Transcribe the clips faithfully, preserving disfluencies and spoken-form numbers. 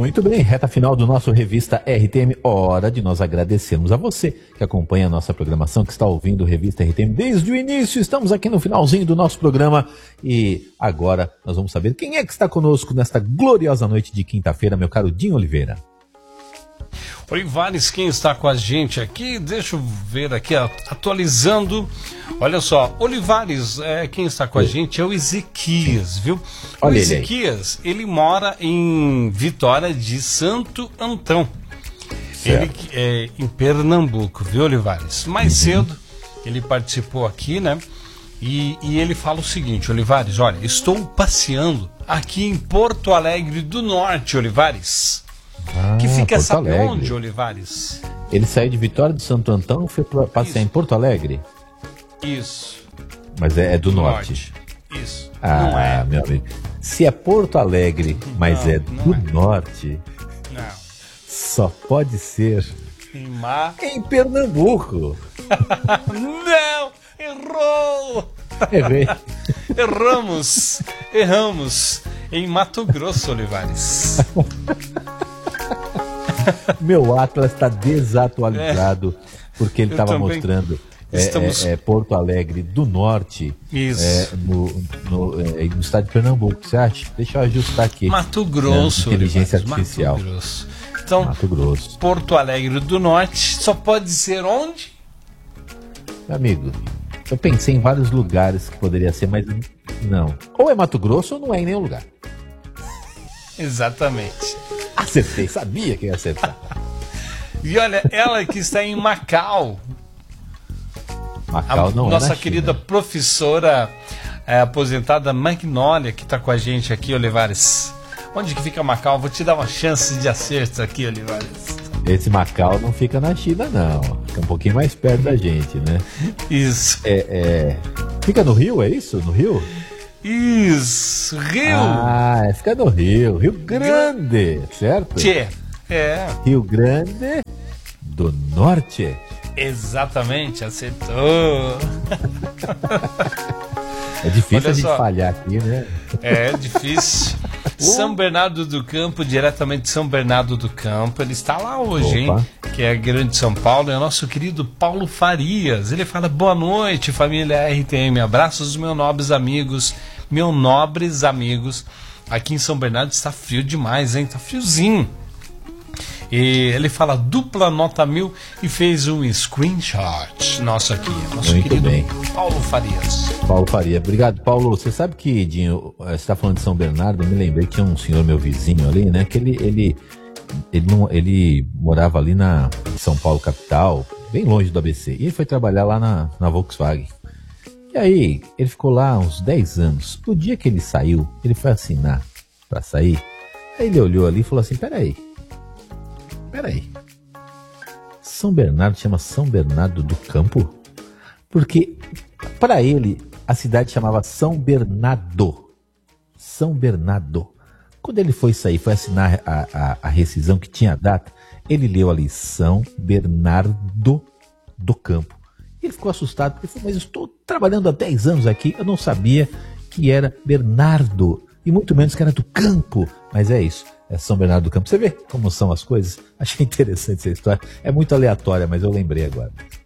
Muito bem, reta final do nosso Revista R T M. Hora de nós agradecermos a você que acompanha a nossa programação, que está ouvindo o Revista R T M desde o início. Estamos aqui no finalzinho do nosso programa e agora nós vamos saber quem é que está conosco nesta gloriosa noite de quinta-feira, meu caro Dinho Oliveira. Olivares, quem está com a gente aqui? Deixa eu ver aqui, atualizando. Olha só, Olivares, é, quem está com a gente é o Ezequias, viu? Olha o Ezequias, ele, ele mora em Vitória de Santo Antão. Ele é em Pernambuco, viu, Olivares? Mais uhum. cedo ele participou aqui, né? E, e ele fala o seguinte, Olivares, olha, estou passeando aqui em Porto Alegre do Norte, Olivares. Ah, que fica, Porto sabe Alegre. onde, Olivares? Ele saiu de Vitória de Santo Antão e foi pra passear em Porto Alegre? Isso. Mas é, é do, do norte. norte. Isso. Ah, não é. meu amigo. Se é Porto Alegre, mas não, é do é. norte, não. Só pode ser em, Mar... em Pernambuco. Não! Errou! Errei. Erramos. Erramos. Em Mato Grosso, Olivares. Meu Atlas está desatualizado, é, porque ele estava mostrando é, Estamos... é, é, Porto Alegre do Norte, é, no, no, é, no estado de Pernambuco. Você acha? Deixa eu ajustar aqui. Mato Grosso, é, inteligência Olivares, artificial. Mato Grosso. Então, Mato Grosso. Porto Alegre do Norte só pode ser onde? Meu amigo, eu pensei em vários lugares que poderia ser, mas não. Ou é Mato Grosso ou não é em nenhum lugar. Exatamente. Acertei, sabia que ia acertar. E olha, ela que está em Macau. Macau a não nossa é na querida China. Professora é, aposentada Magnólia, que está com a gente aqui, Olivares. Onde que fica Macau? Vou te dar uma chance de acerto aqui, Olivares. Esse Macau não fica na China, não. Fica um pouquinho mais perto da gente, né? Isso. É, é... Fica no Rio, é isso? No Rio? Isso, Rio. Ah, fica no Rio. Rio Grande, certo? Tchê. É. Rio Grande do Norte. Exatamente, acertou. É difícil Olha a gente só. falhar aqui, né? É difícil. São Bernardo do Campo, diretamente de São Bernardo do Campo. Ele está lá hoje, Opa. hein? Que é Grande São Paulo. É o nosso querido Paulo Farias. Ele fala, boa noite, família R T M. Abraços, meus nobres amigos. Meus nobres amigos. Aqui em São Bernardo está frio demais, hein? Tá friozinho. E ele fala dupla nota mil e fez um screenshot nosso aqui. Nosso Muito querido bem. Paulo Farias. Paulo Faria. Obrigado, Paulo. Você sabe que, Dinho, você está falando de São Bernardo, eu me lembrei que tinha um senhor, meu vizinho ali, né? Que ele, ele, ele, não, ele morava ali na São Paulo, capital, bem longe do A B C. E ele foi trabalhar lá na, na Volkswagen. E aí, ele ficou lá uns dez anos. No dia que ele saiu, ele foi assinar para sair. Aí ele olhou ali e falou assim, peraí. Peraí. São Bernardo chama São Bernardo do Campo? Porque, para ele, a cidade chamava São Bernardo. São Bernardo. Quando ele foi sair, foi assinar a, a, a rescisão que tinha a data, ele leu ali São Bernardo do Campo. E ele ficou assustado, porque ele falou, mas eu estou trabalhando há dez anos aqui, eu não sabia que era Bernardo, e muito menos que era do Campo. Mas é isso, é São Bernardo do Campo. Você vê como são as coisas? Achei interessante essa história. É muito aleatória, mas eu lembrei agora.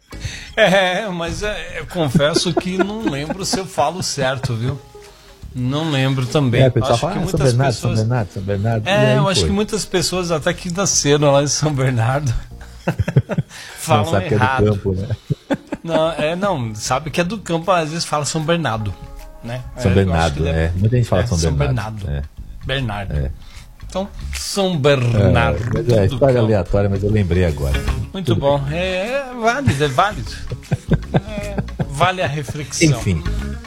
É, mas é, eu confesso que não lembro se eu falo certo, viu? Não lembro também. É, o pessoal acho fala, que ah, muitas São Bernardo, pessoas... São Bernardo, São Bernardo. É, eu acho foi. que muitas pessoas até que nasceram lá em São Bernardo falam não sabe errado. Que é do campo, né? Não, é, não, sabe que é do campo, às vezes fala São Bernardo, né? São é, Bernardo, é. Muita gente fala é, São, São Bernardo. Bernardo. É. Bernardo. É. Então, São Bernardo. É, mas é história campo. aleatória, mas eu lembrei agora. Muito Tudo bom. É, é válido, é válido. É, vale a reflexão. Enfim.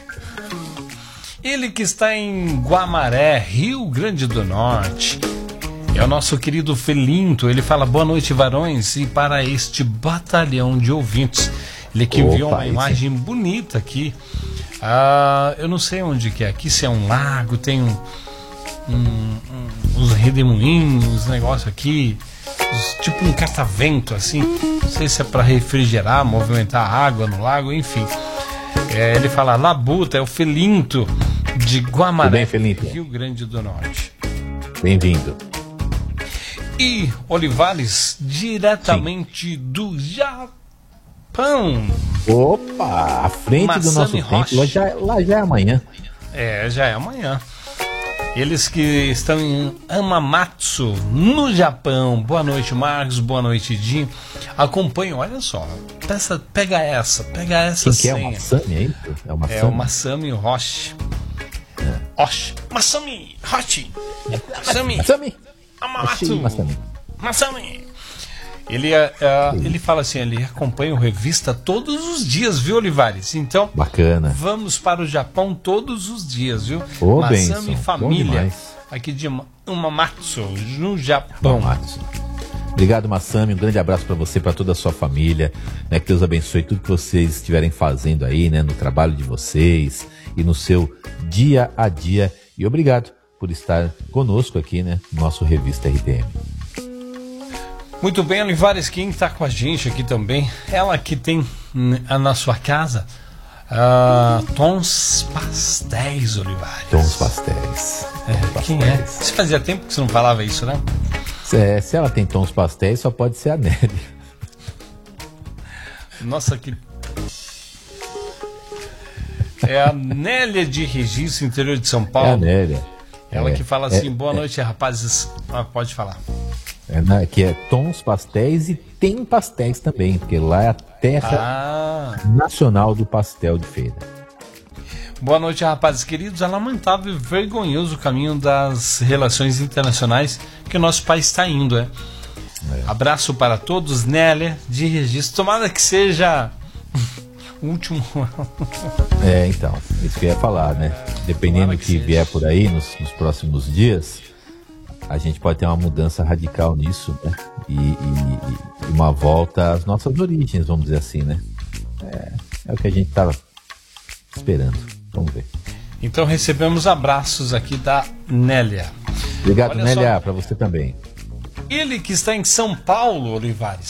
Ele que está em Guamaré, Rio Grande do Norte, é o nosso querido Felinto. Ele fala, boa noite, varões, e para este batalhão de ouvintes. Ele que Opa, enviou uma esse... imagem bonita aqui. Ah, eu não sei onde que é. Aqui se é um lago, tem um, um, um, uns redemoinhos, uns negócios aqui, uns, tipo um catavento assim. Não sei se é para refrigerar, movimentar a água no lago, enfim. É, ele fala, Labuta, é o Felinto de Guamaré, bem, Felinto? Rio Grande do Norte. Bem-vindo. E Olivares, diretamente Sim. do Japão. Opa, à frente Masami do nosso tempo, lá já, lá já é amanhã. É, já é amanhã. Eles que estão em Hamamatsu, no Japão. Boa noite, Marcos. Boa noite, Dinho. Acompanhe, olha só. Peça, pega essa, pega essa Quem senha. Que é o Masami, é isso? É o Masami, é o Masami Hoshi. É. Hoshi. Masami Hoshi. Masami. Masami. Hamamatsu. Masami. Masami. Ele, uh, ele fala assim, ele acompanha o Revista todos os dias, viu, Olivares? Então, bacana. Vamos para o Japão todos os dias, viu? Ô, Masami benção. Família, aqui de Hamamatsu, no Japão. Hamamatsu. Obrigado, Masami, um grande abraço para você, para toda a sua família, né? Que Deus abençoe tudo que vocês estiverem fazendo aí, né? No trabalho de vocês e no seu dia a dia. E obrigado por estar conosco aqui, né? No nosso Revista R T M. Muito bem, Olivares, quem está com a gente aqui também, ela que tem na sua casa uh, Tons Pastéis, Olivares. Tons Pastéis. É, Tons quem pastéis. é? Você fazia tempo que você não falava isso, né? É, se ela tem Tons Pastéis, só pode ser a Nélia. Nossa, que... É a Nélia de Registro, interior de São Paulo. É a Nélia. Ela é, que fala assim, é, boa é. noite, rapazes. Ah, pode falar. É, né, que é Tons Pastéis e tem pastéis também, porque lá é a terra ah. nacional do pastel de feira. Boa noite, rapazes queridos. É lamentável e vergonhoso o caminho das relações internacionais que o nosso país está indo, é? é. Abraço para todos, Nélia de Registro. Tomara que seja o último. É, então, isso que eu ia falar, né? Dependendo do que, que vier por aí nos, nos próximos dias, a gente pode ter uma mudança radical nisso, né? E, e, e uma volta às nossas origens, vamos dizer assim, né? É, é o que a gente estava esperando. Vamos ver. Então recebemos abraços aqui da Nélia. Obrigado, Olha Nélia, só... para você também. Ele que está em São Paulo, Olivares.